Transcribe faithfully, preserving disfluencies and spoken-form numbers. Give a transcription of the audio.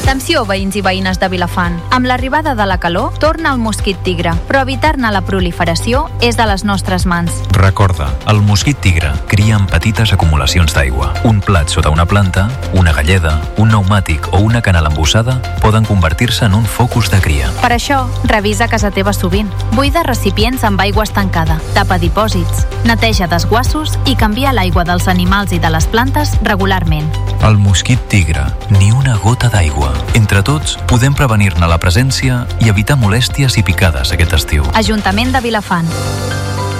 Atenció, veïns i veïnes de Vilafant. Amb l'arribada de la calor, torna el mosquit tigre, però evitar-ne la proliferació és de les nostres mans. Recorda, el mosquit tigre cria en petites acumulacions d'aigua. Un plat sota una planta, una galleda, un pneumàtic o una canal embussada poden convertir-se en un focus de cria. Per això, revisa casa teva sovint. Buida recipients amb aigua estancada, tapa dipòsits, neteja desguassos i canvia l'aigua dels animals i de les plantes regularment. El mosquit tigre, ni una gota d'aigua. Entre tots, podem prevenir-ne la presència i evitar molèsties i picades aquest estiu. Ajuntament de Vilafant.